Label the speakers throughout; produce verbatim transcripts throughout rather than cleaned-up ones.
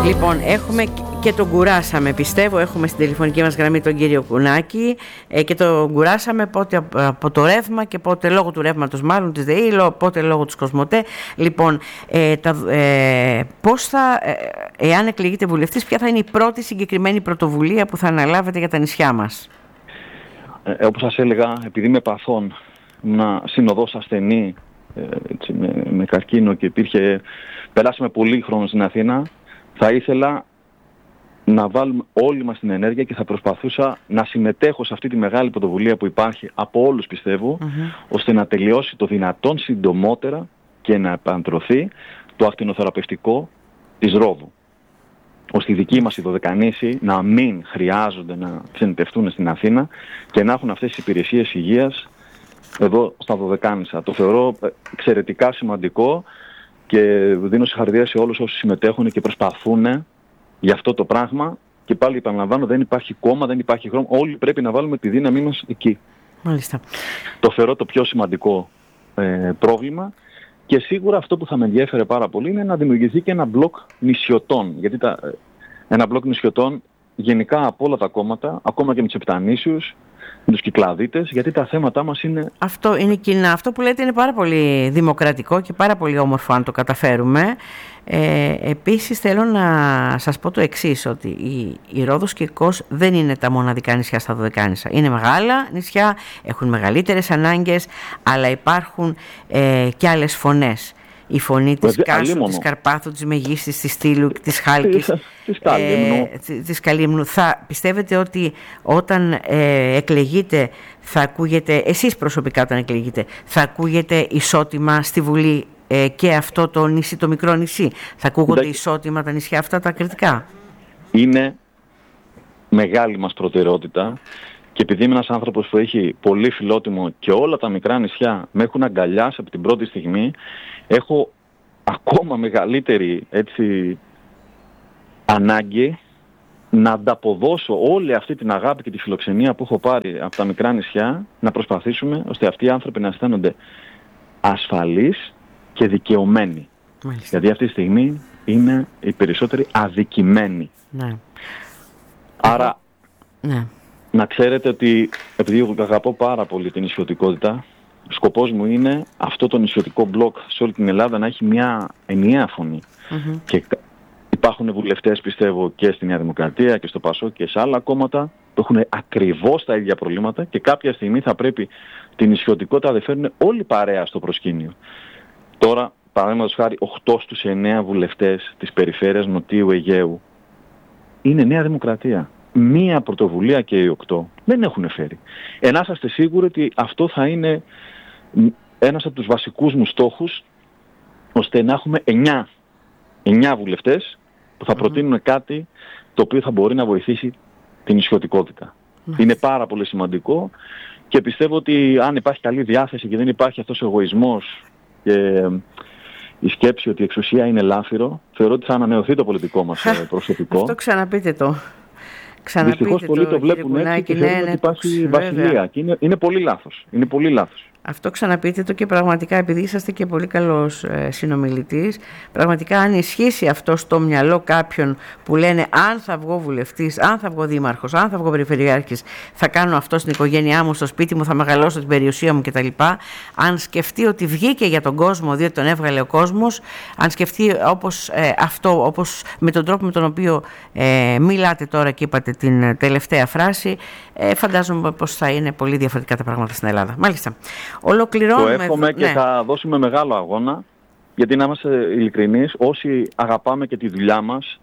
Speaker 1: Λοιπόν, έχουμε και τον κουράσαμε, πιστεύω. Έχουμε στην τηλεφωνική μας γραμμή τον κύριο Κουνάκη ε, και τον κουράσαμε πότε από το ρεύμα και πότε λόγω του ρεύματος, μάλλον της ΔΕΗ, πότε λόγω της Κοσμοτέ. Λοιπόν, ε, τα, ε, πώς θα, ε, εάν εκλεγείτε βουλευτής, ποια θα είναι η πρώτη συγκεκριμένη πρωτοβουλία που θα αναλάβετε για τα νησιά μας?
Speaker 2: Ε, όπως σας έλεγα, επειδή με παθών να συνοδός ασθενή ε, έτσι, με, με καρκίνο και υπήρχε, περάσαμε πολύ χρόνο στην Αθήνα, θα ήθελα να βάλουμε όλοι μας την ενέργεια και θα προσπαθούσα να συμμετέχω σε αυτή τη μεγάλη πρωτοβουλία που υπάρχει από όλους, πιστεύω, mm-hmm. ώστε να τελειώσει το δυνατόν συντομότερα και να επαντρωθεί το ακτινοθεραπευτικό της Ρόδου, ώστε οι δικοί μας οι Δωδεκανήσοι να μην χρειάζονται να ξενιτευτούν στην Αθήνα και να έχουν αυτές τις υπηρεσίες υγείας εδώ στα Δωδεκάνησα. Το θεωρώ εξαιρετικά σημαντικό και δίνω συγχαρητήρια σε όλους όσους συμμετέχουν και προσπαθούν για αυτό το πράγμα. Και πάλι επαναλαμβάνω, δεν υπάρχει κόμμα, δεν υπάρχει χρώμα. Όλοι πρέπει να βάλουμε τη δύναμή μας εκεί.
Speaker 1: Μάλιστα.
Speaker 2: Το θεωρώ το πιο σημαντικό ε, πρόβλημα. Και σίγουρα αυτό που θα με ενδιέφερε πάρα πολύ είναι να δημιουργηθεί και ένα μπλοκ νησιωτών. Γιατί τα, ένα μπλοκ νησιωτών γενικά από όλα τα κόμματα, ακόμα και με τους Επτανήσιους, με τους Κυκλαδίτες, γιατί τα θέματα μας είναι... Αυτό είναι κοινά.
Speaker 1: Αυτό που λέτε είναι πάρα πολύ δημοκρατικό και πάρα πολύ όμορφο αν το καταφέρουμε. Ε, επίσης θέλω να σας πω το εξής, ότι η, η Ρόδος και η Κος δεν είναι τα μοναδικά νησιά στα Δωδεκάνησα. Είναι μεγάλα νησιά, έχουν μεγαλύτερες ανάγκες, αλλά υπάρχουν ε, και άλλες φωνές. Η φωνή της Κάσου, της Καρπάθου, της Μεγίστης, της Στήλου, της Χάλκης,
Speaker 2: της Καλύμνου.
Speaker 1: Ε, της Καλύμνου. Θα πιστεύετε ότι όταν ε, εκλεγείτε θα ακούγεται, εσείς προσωπικά όταν εκλεγείτε, θα ακούγεται ισότιμα στη Βουλή ε, και αυτό το νησί, το μικρό νησί? Θα ακούγονται Δα... ισότιμα τα νησιά αυτά τα κριτικά?
Speaker 2: Είναι μεγάλη μας προτεραιότητα. Και επειδή είμαι ένας άνθρωπος που έχει πολύ φιλότιμο και όλα τα μικρά νησιά με έχουν αγκαλιάσει από την πρώτη στιγμή, έχω ακόμα μεγαλύτερη έτσι, ανάγκη να ανταποδώσω όλη αυτή την αγάπη και τη φιλοξενία που έχω πάρει από τα μικρά νησιά, να προσπαθήσουμε ώστε αυτοί οι άνθρωποι να αισθάνονται ασφαλείς και δικαιωμένοι.
Speaker 1: Μάλιστα.
Speaker 2: Γιατί αυτή τη στιγμή είναι οι περισσότεροι αδικημένοι.
Speaker 1: Ναι.
Speaker 2: Άρα...
Speaker 1: Ναι.
Speaker 2: Να ξέρετε ότι επειδή αγαπώ πάρα πολύ την νησιωτικότητα, σκοπός μου είναι αυτό το νησιωτικό μπλοκ σε όλη την Ελλάδα να έχει μια ενιαία φωνή. Mm-hmm. Και υπάρχουν βουλευτές, πιστεύω, και στη Νέα Δημοκρατία και στο ΠΑΣΟΚ και σε άλλα κόμματα που έχουν ακριβώς τα ίδια προβλήματα και κάποια στιγμή θα πρέπει την νησιωτικότητα να φέρουν όλοι παρέα στο προσκήνιο. Τώρα, παραδείγματος χάρη, οκτώ στους εννέα βουλευτές της περιφέρειας Νοτίου Αιγαίου είναι Νέα Δημοκρατία. Μία πρωτοβουλία και οι οκτώ δεν έχουν φέρει. Ενά είσαστε σίγουροι ότι αυτό θα είναι ένας από τους βασικούς μου στόχους, ώστε να έχουμε εννιά, εννιά βουλευτές που θα mm-hmm. προτείνουν κάτι το οποίο θα μπορεί να βοηθήσει την νησιωτικότητα. Mm-hmm. Είναι πάρα πολύ σημαντικό και πιστεύω ότι αν υπάρχει καλή διάθεση και δεν υπάρχει αυτός ο εγωισμός και η σκέψη ότι η εξουσία είναι λάφυρο, θεωρώ ότι θα ανανεωθεί το πολιτικό μας προσωπικό.
Speaker 1: Αυτό ξαναπείτε το.
Speaker 2: Δυστυχώς πολλοί το βλέπουν έτσι και θεωρούν ότι υπάρχει βασιλεία και είναι, είναι πολύ λάθος. Είναι πολύ λάθος.
Speaker 1: Αυτό ξαναπείτε το και πραγματικά, επειδή είσαστε και πολύ καλός ε, συνομιλητής, πραγματικά αν ισχύσει αυτό στο μυαλό κάποιον που λένε αν θα βγω βουλευτής, αν θα βγω δήμαρχος, αν θα βγω περιφερειάρχης, θα κάνω αυτό στην οικογένειά μου, στο σπίτι μου, θα μεγαλώσω την περιουσία μου κτλ. Αν σκεφτεί ότι βγήκε για τον κόσμο, διότι τον έβγαλε ο κόσμος, αν σκεφτεί όπως ε, αυτό, όπως με τον τρόπο με τον οποίο ε, μιλάτε τώρα και είπατε την τελευταία φράση, ε, φαντάζομαι πως θα είναι πολύ διαφορετικά τα πράγματα στην Ελλάδα. Μάλιστα. Ολοκληρώνουμε.
Speaker 2: Το εύχομαι και ναι. θα δώσουμε μεγάλο αγώνα, γιατί να είμαστε ειλικρινείς, όσοι αγαπάμε και τη δουλειά μας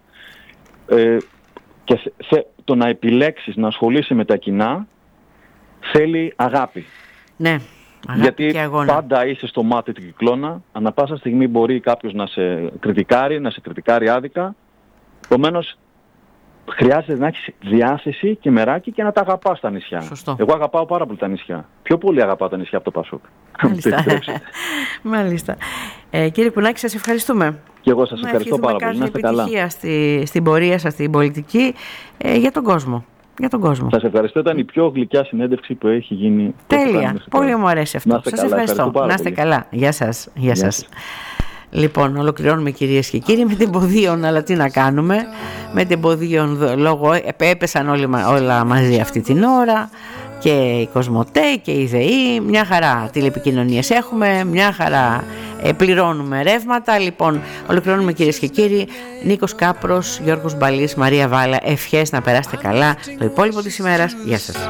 Speaker 2: ε, και θε, θε, το να επιλέξεις να ασχολείσαι με τα κοινά θέλει αγάπη.
Speaker 1: Ναι, αγάπη
Speaker 2: γιατί
Speaker 1: και αγώνα.
Speaker 2: Πάντα είσαι στο μάτι την κυκλώνα, ανά πάσα στιγμή μπορεί κάποιος να σε κριτικάρει, να σε κριτικάρει άδικα, επομένως χρειάζεται να έχεις διάθεση και μεράκι και να τα αγαπάς τα νησιά.
Speaker 1: Σωστό.
Speaker 2: Εγώ αγαπάω πάρα πολύ τα νησιά. Πιο πολύ αγαπάω τα νησιά από το ΠΑΣΟΚ.
Speaker 1: Μάλιστα. Μάλιστα. Ε, κύριε Κουνάκη, σας ευχαριστούμε.
Speaker 2: Και εγώ σας ευχαριστώ πάρα πολύ. Να είστε καλά.
Speaker 1: Επιτυχία στη, στην πορεία σας, στην πολιτική, ε, για τον κόσμο. Για τον κόσμο.
Speaker 2: Σας ευχαριστώ. Ήταν η πιο γλυκιά συνέντευξη που έχει γίνει.
Speaker 1: Τέλεια. Πολύ μου αρέσει αυτό. Σας ευχαριστώ. ευχαριστώ. Να είστε καλά. Γεια σας. Γεια σας. Λοιπόν, ολοκληρώνουμε κυρίες και κύριοι με την Ποδίων, αλλά τι να κάνουμε, με την Ποδίων λόγω έπεσαν όλοι, όλα μαζί αυτή την ώρα, και η Κοσμοτέ και η ΔΕΗ, μια χαρά τηλεπικοινωνίες έχουμε, μια χαρά ε, πληρώνουμε ρεύματα. Λοιπόν, ολοκληρώνουμε κυρίες και κύριοι. Νίκος Κάπρος, Γιώργος Μπαλής, Μαρία Βάλα, ευχές να περάσετε καλά το υπόλοιπο της ημέρας. Γεια σας.